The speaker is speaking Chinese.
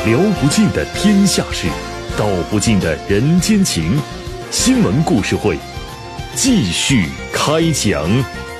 聊不尽的天下事，道不尽的人间情。新闻故事会，继续开讲。